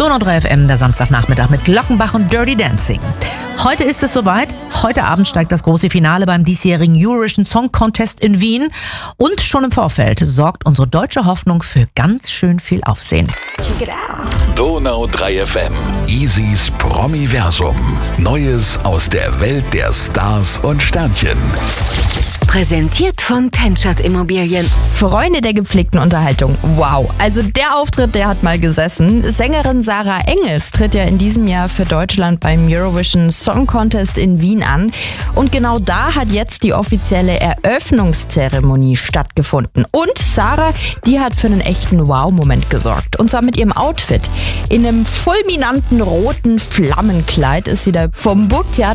Donau 3 FM, der Samstagnachmittag mit Glockenbach und Dirty Dancing. Heute ist es soweit. Heute Abend steigt das große Finale beim diesjährigen Eurovision Song Contest in Wien. Und schon im Vorfeld sorgt unsere deutsche Hoffnung für ganz schön viel Aufsehen. Check it out. Donau 3 FM. Isis Promiversum. Neues aus der Welt der Stars und Sternchen. Präsentiert von Tenschert Immobilien. Freunde der gepflegten Unterhaltung. Wow, also der Auftritt, der hat mal gesessen. Sängerin Sarah Engels tritt ja in diesem Jahr für Deutschland beim Eurovision Song Contest in Wien an. Und genau da hat jetzt die offizielle Eröffnungszeremonie stattgefunden. Und Sarah, die hat für einen echten Wow-Moment gesorgt. Und zwar mit ihrem Outfit. In einem fulminanten roten Flammenkleid ist sie da vom Burgtheater